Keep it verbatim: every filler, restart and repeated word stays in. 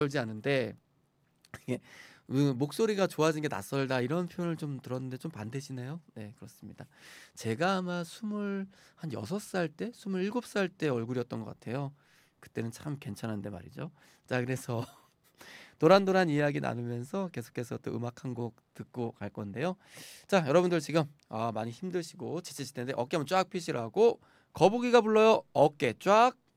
낯설지 않은데 이게 으 목소리가 좋아진 게 낯설다 이런 표현을 좀 들었는데 좀 반대시네요. 네 그렇습니다. 제가 아마 스물 한 여섯 살 때 스물일곱 살 때 얼굴이었던 것 같아요. 그때는 참 괜찮은데 말이죠. 자 그래서 도란도란 이야기 나누면서 계속해서 또 음악 한 곡 듣고 갈 건데요. 자 여러분들 지금 아 많이 힘드시고 지치실 텐데 어깨 한번 쫙 펴시라고 거북이가 불러요. 어깨 쫙.